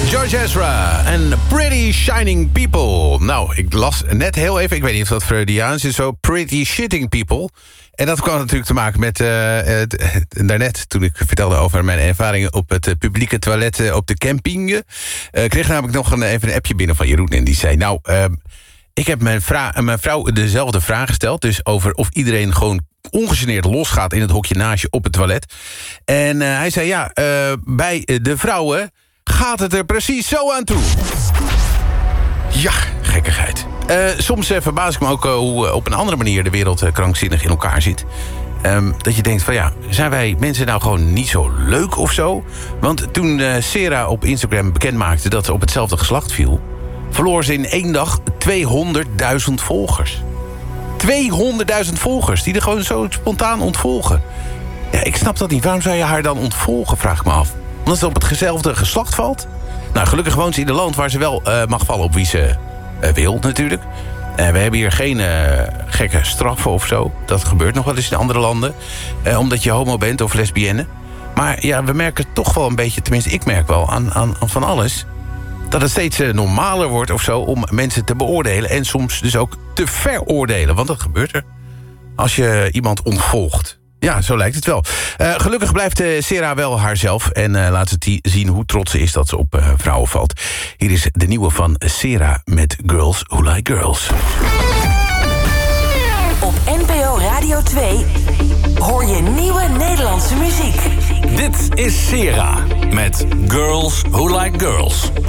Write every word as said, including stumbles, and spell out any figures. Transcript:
George Ezra en Pretty Shining People. Nou, ik las net heel even, ik weet niet of dat Freudiaans is, zo Pretty Shitting People. En dat kwam natuurlijk te maken met, uh, het, het, daarnet, toen ik vertelde over mijn ervaringen op het uh, publieke toilet uh, op de camping. Uh, ik kreeg namelijk nog een, even een appje binnen van Jeroen en die zei, nou, uh, ik heb mijn, vra- mijn vrouw dezelfde vraag gesteld, dus over of iedereen gewoon ongegeneerd losgaat in het hokje naast je op het toilet. En uh, hij zei, ja, uh, bij de vrouwen gaat het er precies zo aan toe. Ja, gekkigheid. Uh, soms uh, verbaas ik me ook uh, hoe uh, op een andere manier de wereld uh, krankzinnig in elkaar zit. Um, dat je denkt van ja, zijn wij mensen nou gewoon niet zo leuk of zo? Want toen uh, Sera op Instagram bekendmaakte dat ze op hetzelfde geslacht viel, verloor ze in één dag tweehonderdduizend volgers. tweehonderdduizend volgers die er gewoon zo spontaan ontvolgen. Ja, ik snap dat niet. Waarom zou je haar dan ontvolgen, vraag ik me af. Omdat ze op hetzelfde geslacht valt? Nou, gelukkig woont ze in een land waar ze wel uh, mag vallen op wie ze uh, wil, natuurlijk. Uh, we hebben hier geen uh, gekke straffen of zo. Dat gebeurt nog wel eens in andere landen. Uh, omdat je homo bent of lesbienne. Maar ja, we merken toch wel een beetje, tenminste ik merk wel aan, aan, aan van alles, dat het steeds uh, normaler wordt of zo om mensen te beoordelen. En soms dus ook te veroordelen. Want dat gebeurt er als je iemand ontvolgt. Ja, zo lijkt het wel. Uh, gelukkig blijft uh, Sera wel haarzelf. En uh, laat ze t- zien hoe trots ze is dat ze op uh, vrouwen valt. Hier is de nieuwe van Sera met Girls Who Like Girls. Op N P O Radio twee hoor je nieuwe Nederlandse muziek. Dit is Sera met Girls Who Like Girls.